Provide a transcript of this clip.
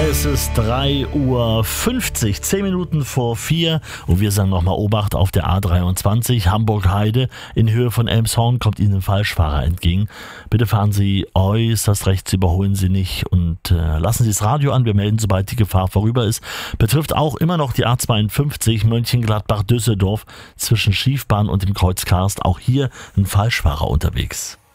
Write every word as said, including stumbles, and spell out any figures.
Es ist drei Uhr fünfzig, zehn Minuten vor vier und wir sagen nochmal Obacht auf der A dreiundzwanzig Hamburg-Heide. In Höhe von Elmshorn kommt Ihnen ein Falschfahrer entgegen. Bitte fahren Sie äußerst rechts, überholen Sie nicht und äh, lassen Sie das Radio an. Wir melden, sobald die Gefahr vorüber ist. Betrifft auch immer noch die A zweiundfünfzig Mönchengladbach-Düsseldorf zwischen Schiefbahn und dem Kreuz Karst. Auch hier ein Falschfahrer unterwegs.